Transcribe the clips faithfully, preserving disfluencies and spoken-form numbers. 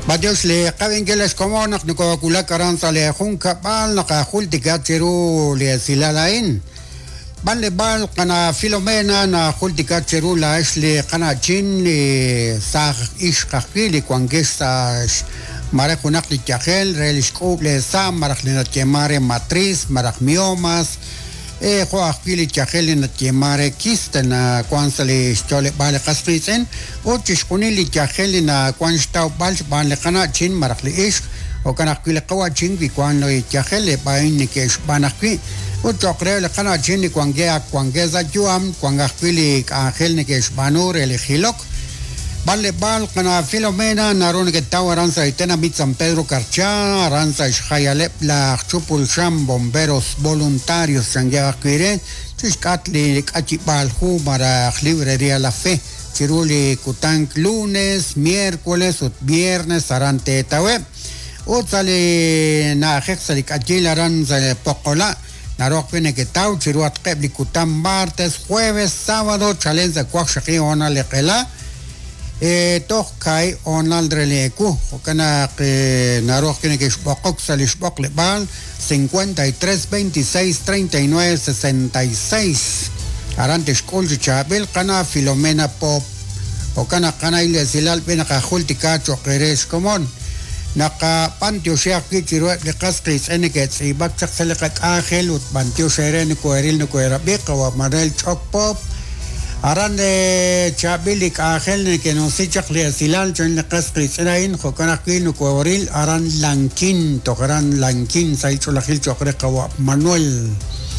Badios le caben que les como nak nuko kula karanza le junka bal nakahulti kacheru le silalain. Bal le bal kana Filomena na hulti kacheru la esle kana chin le sag ish kakili kwangesta mara kunak li chahel reliskop le sam marak le natgemare matriz marak miomas e ho akili chahel le natgemare kista na kwansale stole bal kasrisen o chishkuni li chahel na kwanstau bal bal le kana chin marak le ish o kana akili qawa chin bi kwan lo chahel le bain ke banakwi o chokre le kana chin ni kwangea kwangeza juam kwangakili angel ne ke banur el hilok Vale, bal, kana Filomena, naron que tau aranza itena mit San Pedro Carchá, aranza ishayalep la chupul sham bomberos voluntarios sangia quire, chiskatli kachipal hu para librería La Fe, chiruli kutank lunes, miércoles, viernes, arante tawe, utsali na hexali kachil aranza pocola, narok pene que tau, chiruat kebli kutan martes, jueves, sábado, chalenza kwakshaki ona lekela, eh toch kai onal dreleku kana que naroj tiene que spokok salishbok le bal cincuenta y tres veintiséis treinta y nueve sesenta y seis arante skol chabel kana Filomena pop o kana kana ile silal pena ka hultika chokeres komon naka pantio shea kichiro le kaskris ene si bakchak selekat angel ut pantio seren ko eril no ko erabeka wa marel chok pop aran de chabilik angel que no se chakle silal chen le qasqi sirain khokana qil ko oril aran lankin to gran lankin sai chola khil chokre qawa Manuel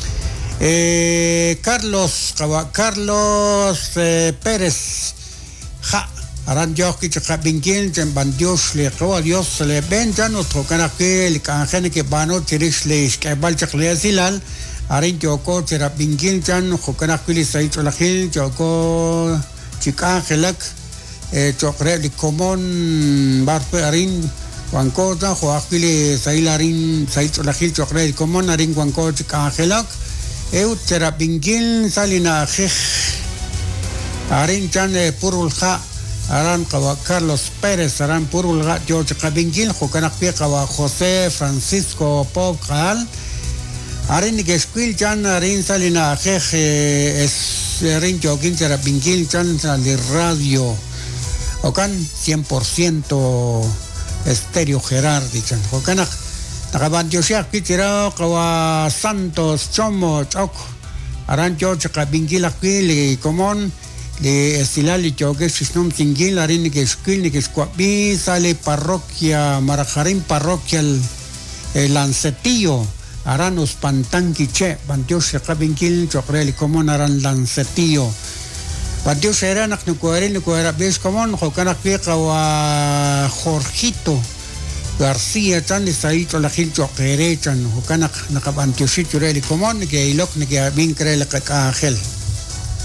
eh Carlos qawa Carlos eh, Pérez ja aran joki chaka bingil chen bandios le qawa dios le ben jano khokana qil angel que bano chirish le iskabal chakle silal arin joko chera bingil chan khokana kili sai chola khil joko chika khelak e chokre li komon barpe arin wanko ta kho akili sai larin sai chola khil chokre li komon arin wanko chika khelak e chera bingil salina khikh arin chan purul kha aran qawa Carlos Pérez aran purul kha jo chika bingil khokana pi qawa José Francisco Pop qal arin que squil chan arin salina jeje es arin jokin chera bingil chan de radio okan cien por ciento estéreo Gerardi chan okan nakaban yo sia kitira kawa Santos chomo chok aran jo chaka bingil akili komon le estilali joke sisnum singil arin que squil ni que squabi sale parroquia Marajarín parroquial el Lancetillo Aranos pantanquiche, bantios se cabinkil, chokreli comon aran lancetillo. Bantios eran a nucuaril, nucuara, ves comon, jocanak vieja o Jorgito García, chan de saito la gil chokere, chan, jocanak, nacabantiosito, reli comon, que ilok, ni que bien cree la caca gel.